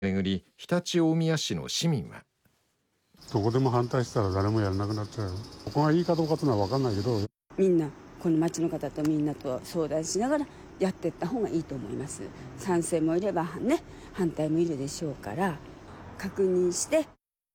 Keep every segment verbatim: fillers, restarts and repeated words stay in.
めぐり、常陸大宮市の市民は、 どこでも反対したら誰もやらなくなっちゃうよ。ここがいいかどうかというのは分かんないけど、 みんなこの町の方とみんなと相談しながらやっていった方がいいと思います。賛成もいればね、反対もいるでしょうから確認して。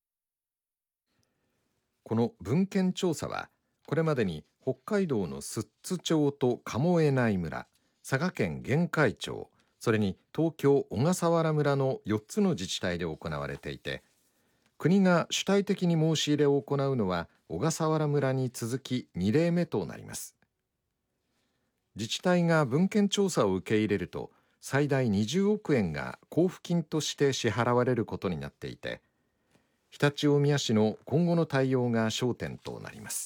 この文献調査はこれまでに北海道の寿都町と鴨江内村、佐賀県玄海町、それに東京小笠原村のよっつの自治体で行われていて、国が主体的に申し入れを行うのは小笠原村に続きに例目となります。自治体が文献調査を受け入れると最大にじゅうおくえんが交付金として支払われることになっていて、常陸大宮市の今後の対応が焦点となります。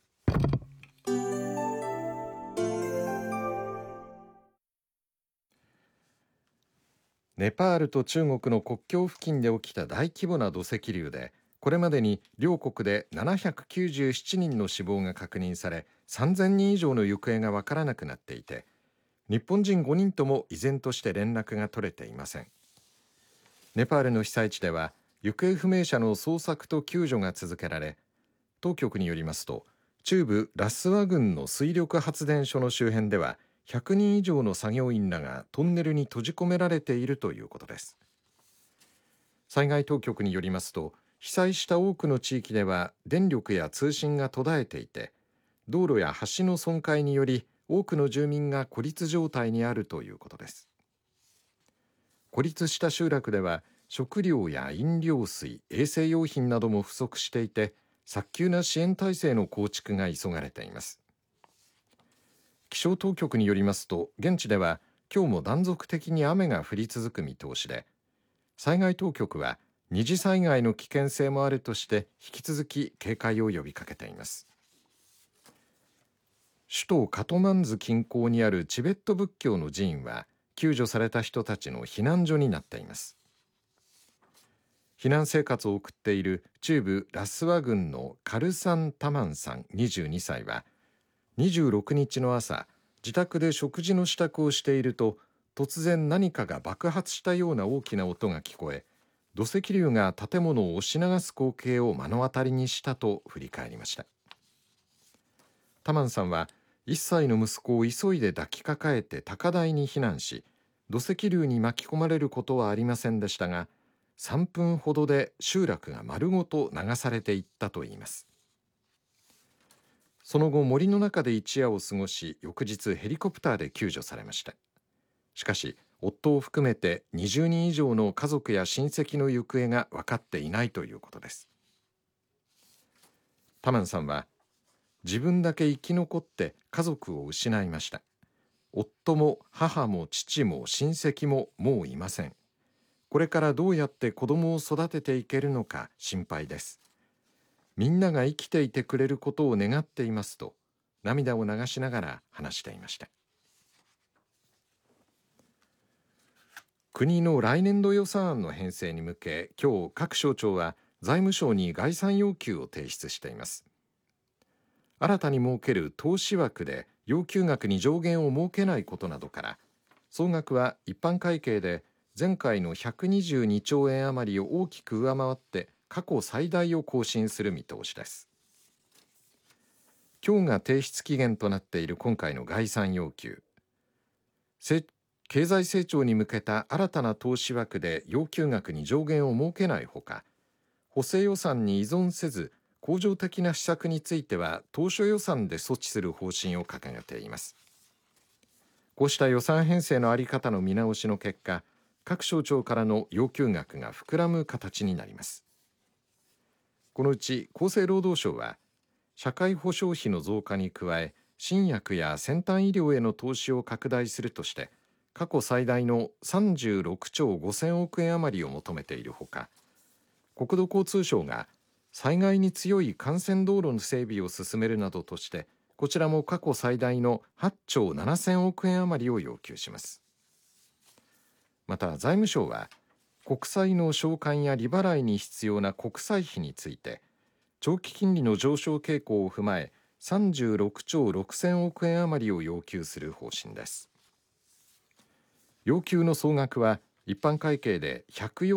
ネパールと中国の国境付近で起きた大規模な土石流で、これまでに両国でななひゃくきゅうじゅうななにんの死亡が確認され、さんぜんにん以上の行方がわからなくなっていて、日本人ごにんとも依然として連絡が取れていません。ネパールの被災地では行方不明者の捜索と救助が続けられ、当局によりますと、中部ラスワ郡の水力発電所の周辺ではひゃくにん以上の作業員らがトンネルに閉じ込められているということです。災害当局によりますと、被災した多くの地域では電力や通信が途絶えていて、道路や橋の損壊により多くの住民が孤立状態にあるということです。孤立した集落では食料や飲料水、衛生用品なども不足していて、早急な支援体制の構築が急がれています。気象当局によりますと、現地では今日も断続的に雨が降り続く見通しで、災害当局は二次災害の危険性もあるとして引き続き警戒を呼びかけています。首都カトマンズ近郊にあるチベット仏教の寺院は救助された人たちの避難所になっています。避難生活を送っている中部ラスワ郡のカルサン・タマンさんにじゅうにさいは、にじゅうろくにちの朝、自宅で食事の支度をしていると、突然何かが爆発したような大きな音が聞こえ、土石流が建物を押し流す光景を目の当たりにしたと振り返りました。タマンさんはいっさいの息子を急いで抱きかかえて高台に避難し、土石流に巻き込まれることはありませんでしたが、さんぷんほどで集落が丸ごと流されていったといいます。その後、森の中で一夜を過ごし、翌日ヘリコプターで救助されました。しかし、夫を含めてにじゅうにん以上の家族や親戚の行方が分かっていないということです。タマンさんは、自分だけ生き残って家族を失いました。夫も母も父も親戚ももういません。これからどうやって子供を育てていけるのか心配です。みんなが生きていてくれることを願っていますと、涙を流しながら話していました。国の来年度予算案の編成に向け、今日各省庁は財務省に概算要求を提出しています。新たに設ける投資枠で要求額に上限を設けないことなどから、総額は一般会計で前回のひゃくにじゅうにちょうえん余りを大きく上回って過去最大を更新する見通しです。今日が提出期限となっている今回の概算要求、経済成長に向けた新たな投資枠で要求額に上限を設けないほか、補正予算に依存せず恒常的な施策については当初予算で措置する方針を掲げています。こうした予算編成の在り方の見直しの結果、各省庁からの要求額が膨らむ形になります。このうち厚生労働省は、社会保障費の増加に加え、新薬や先端医療への投資を拡大するとして、過去最大のさんじゅうろくちょうごせんおくえん余りを求めているほか、国土交通省が災害に強い幹線道路の整備を進めるなどとして、こちらも過去最大のはっちょうななせんおくえん余りを要求します。また財務省は、国債の償還や利払いに必要な国債費について、長期金利の上昇傾向を踏まえさんじゅうろくちょうろくせんおくえん余りを要求する方針です。要求の総額は一般会計でひゃくよん